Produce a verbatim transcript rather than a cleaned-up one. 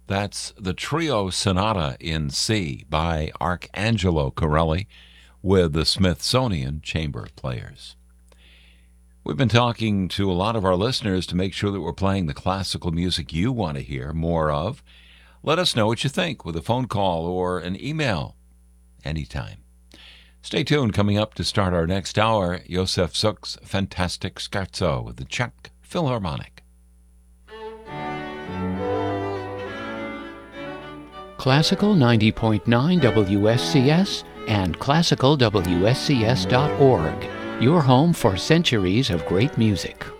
That's the Trio Sonata in C by Arcangelo Corelli with the Smithsonian Chamber Players. We've been talking to a lot of our listeners to make sure that we're playing the classical music you want to hear more of. Let us know what you think with a phone call or an email anytime. Stay tuned. Coming up to start our next hour, Josef Suk's Fantastic Scherzo with the Czech Philharmonic. Classical ninety point nine W S C S and classical W S C S dot org, your home for centuries of great music.